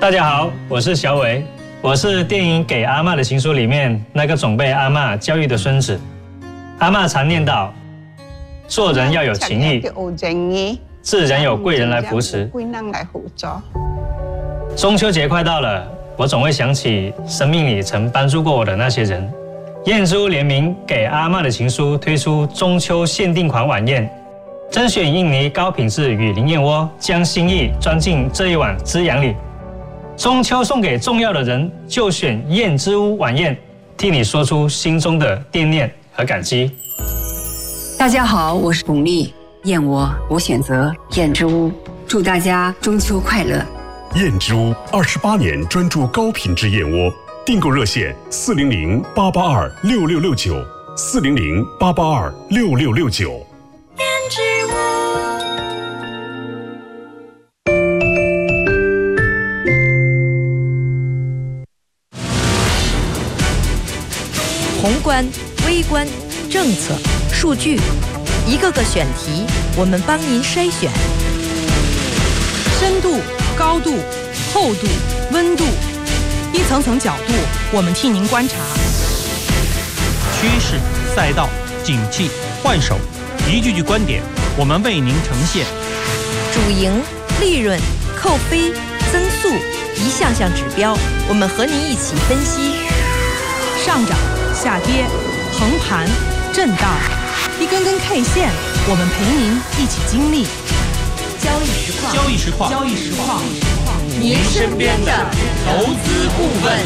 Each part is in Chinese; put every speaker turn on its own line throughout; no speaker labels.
大家好，我是小伟，我是电影《给阿嬷的情书》里面那个总被阿嬷教育的孙子。阿嬷常念叨，做人要有情义，自然有贵人来扶持。中秋节快到了，我总会想起生命里曾帮助过我的那些人。燕之屋联名《给阿嬷的情书》推出中秋限定款晚宴，甄选印尼高品质雨林燕窝，将心意装进这一碗滋养里。中秋送给重要的人，就选燕之屋晚宴，替你说出心中的惦念和感激。
大家好，我是巩俐，燕窝我选择燕之屋，祝大家中秋快乐。
燕之屋28年专注高品质燕窝，订购热线400-882-6669，400-882-6669。
燕之屋。
宏观、微观、政策、数据，一个个选题，我们帮您筛选。
深度、高度、厚度、温度，一层层角度，我们替您观察。
趋势、赛道、景气、换手，一句句观点，我们为您呈现。
主营、利润、扣非、增速，一项项指标，我们和您一起分析。
上涨、下跌、横盘、震荡，一根根 K 线，我们陪您一起经历。
交易实况，
交易实况，
交易实况，
您身边的投资顾问。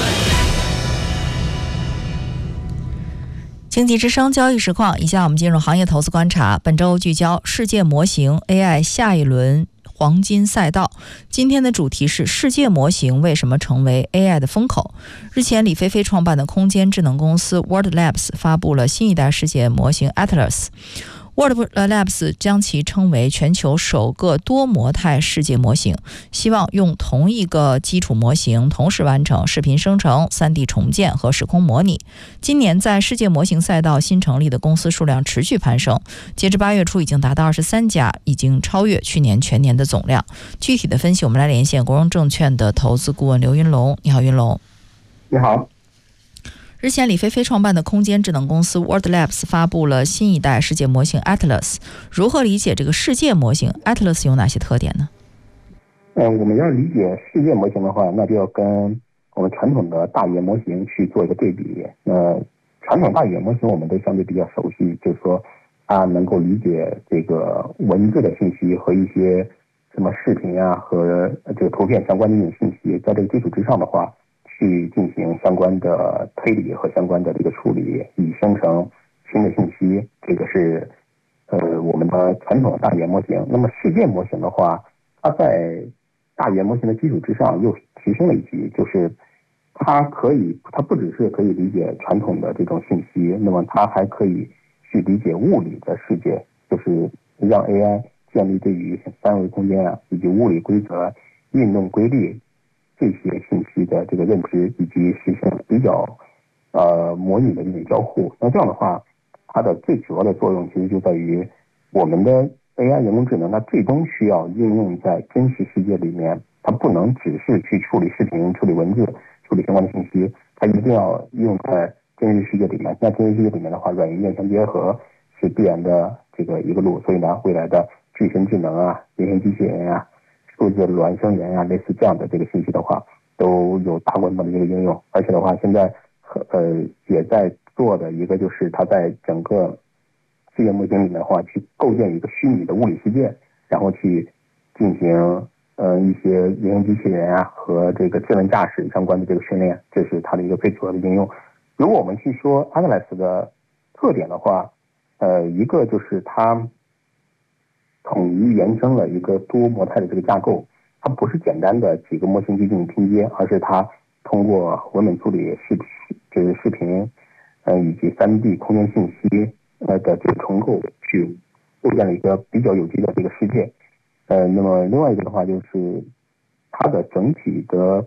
经济之声交易实况，以下我们进入行业投资观察。本周聚焦世界模型 AI 下一轮黄金赛道。今天的主题是世界模型为什么成为 AI 的风口。日前，李飞飞创办的空间智能公司 World Labs 发布了新一代世界模型 Atlas。World Labs 将其称为全球首个多模态世界模型，希望用同一个基础模型同时完成视频生成、3D 重建和时空模拟。今年在世界模型赛道新成立的公司数量持续攀升，截至8月初已经达到23家，已经超越去年全年的总量。具体的分析，我们来连线国荣证券的投资顾问刘云龙。你好，云龙。
你好。
日前，李飞飞创办的空间智能公司 World Labs 发布了新一代世界模型 Atlas。如何理解这个世界模型 Atlas 有哪些特点呢？
我们要理解世界模型的话，那就要跟我们传统的大语言模型去做一个对比。传统大语言模型我们都相对比较熟悉，就是说它能够理解这个文字的信息和一些什么视频啊和这个图片相关的一种信息，在这个基础之上的话，去进行相关的推理和相关的这个处理，以生成新的信息。这个是我们的传统的大语言模型。那么世界模型的话，它在大语言模型的基础之上又提升了一级，就是它不只是可以理解传统的这种信息，那么它还可以去理解物理的世界，就是让 AI 建立对于三维空间啊以及物理规则、运动规律这些信息的这个认知，以及实现比较模拟的一种交互。那这样的话，它的最主要的作用其实就在于我们的 AI 人工智能，它最终需要应用在真实世界里面，它不能只是去处理视频、处理文字、处理相关的信息，它一定要用在真实世界里面。那真实世界里面的话，软硬件相结合是必然的这个一个路。所以呢，未来的具身智能啊、人形机器人啊、数字孪生人啊，类似这样的这个信息的话，都有大规模的这个应用。而且的话，现在也在做的一个就是它在整个世界模型里面的话，去构建一个虚拟的物理世界，然后去进行一些人形机器人啊和这个智能驾驶相关的这个训练，这是它的一个最主要的应用。如果我们去说 Atlas 的特点的话，一个就是它统一原生了一个多模态的这个架构，它不是简单的几个模型进行拼接，而是它通过文本处理、视频，以及3D 空间信息的这个重构，去构建了一个比较有机的这个世界。那么另外一个的话，就是它的整体的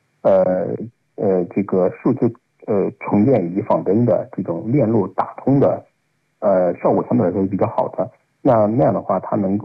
这个数字重建以及仿真的这种链路打通的效果相对来说是比较好的。那样的话，它能够